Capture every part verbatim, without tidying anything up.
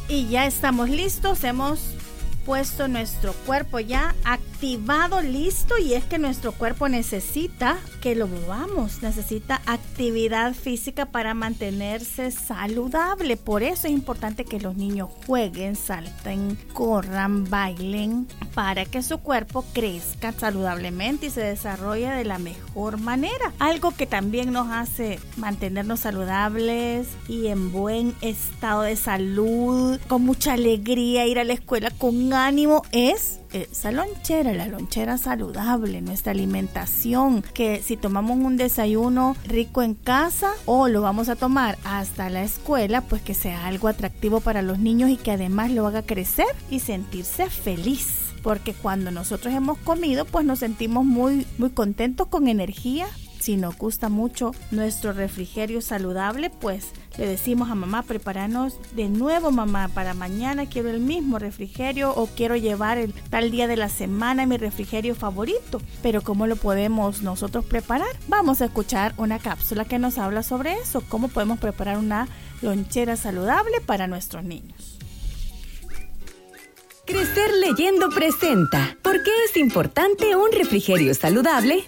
Y ya estamos listos, hemos puesto nuestro cuerpo ya activado, listo, y es que nuestro cuerpo necesita que lo movamos, necesita actividad física para mantenerse saludable. Por eso es importante que los niños jueguen, salten, corran, bailen, para que su cuerpo crezca saludablemente y se desarrolle de la mejor manera. Algo que también nos hace mantenernos saludables y en buen estado de salud, con mucha alegría, ir a la escuela con ánimo, es esa lonchera, la lonchera saludable, nuestra alimentación, que si tomamos un desayuno rico en casa o lo vamos a tomar hasta la escuela, pues que sea algo atractivo para los niños y que además lo haga crecer y sentirse feliz, porque cuando nosotros hemos comido, pues nos sentimos muy, muy contentos, con energía. Si nos gusta mucho nuestro refrigerio saludable, pues le decimos a mamá: prepáranos de nuevo, mamá, para mañana quiero el mismo refrigerio, o quiero llevar el tal día de la semana mi refrigerio favorito. Pero ¿cómo lo podemos nosotros preparar? Vamos a escuchar una cápsula que nos habla sobre eso, cómo podemos preparar una lonchera saludable para nuestros niños. Crecer Leyendo presenta: ¿por qué es importante un refrigerio saludable?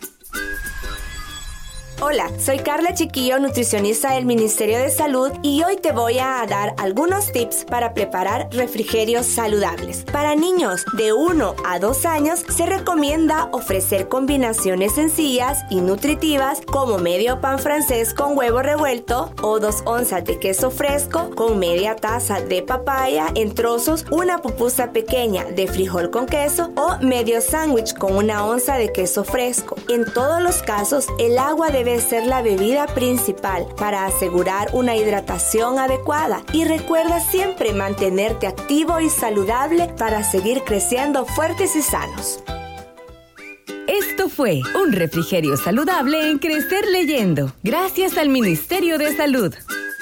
Hola, soy Carla Chiquillo, nutricionista del Ministerio de Salud, y hoy te voy a dar algunos tips para preparar refrigerios saludables. Para niños de uno a dos años se recomienda ofrecer combinaciones sencillas y nutritivas como medio pan francés con huevo revuelto, o dos onzas de queso fresco con media taza de papaya en trozos, una pupusa pequeña de frijol con queso, o medio sándwich con una onza de queso fresco. En todos los casos, el agua debe ser la bebida principal para asegurar una hidratación adecuada, y recuerda siempre mantenerte activo y saludable para seguir creciendo fuertes y sanos. Esto fue un refrigerio saludable en Crecer Leyendo, gracias al Ministerio de Salud.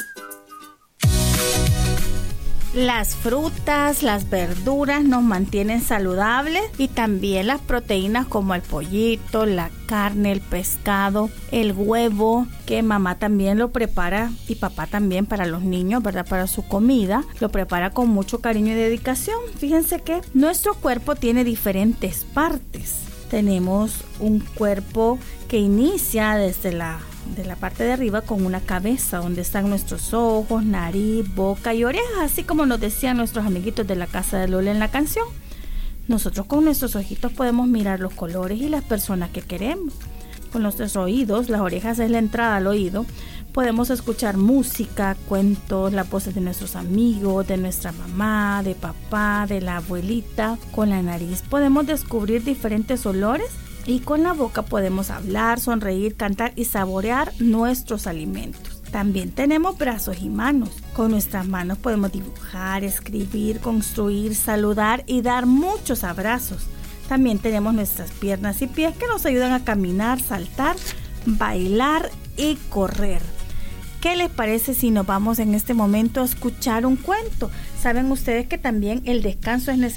Las frutas, las verduras nos mantienen saludables, y también las proteínas como el pollito, la carne, el pescado, el huevo, que mamá también lo prepara y papá también para los niños, ¿verdad? Para su comida, lo prepara con mucho cariño y dedicación. Fíjense que nuestro cuerpo tiene diferentes partes. Tenemos un cuerpo que inicia desde la de la parte de arriba con una cabeza donde están nuestros ojos, nariz, boca y orejas, así como nos decían nuestros amiguitos de la casa de Lola en la canción. Nosotros con nuestros ojitos podemos mirar los colores y las personas que queremos. Con nuestros oídos, las orejas es la entrada al oído, podemos escuchar música, cuentos, las voces de nuestros amigos, de nuestra mamá, de papá, de la abuelita. Con la nariz podemos descubrir diferentes olores, y con la boca podemos hablar, sonreír, cantar y saborear nuestros alimentos. También tenemos brazos y manos. Con nuestras manos podemos dibujar, escribir, construir, saludar y dar muchos abrazos. También tenemos nuestras piernas y pies que nos ayudan a caminar, saltar, bailar y correr. ¿Qué les parece si nos vamos en este momento a escuchar un cuento? Saben ustedes que también el descanso es necesario.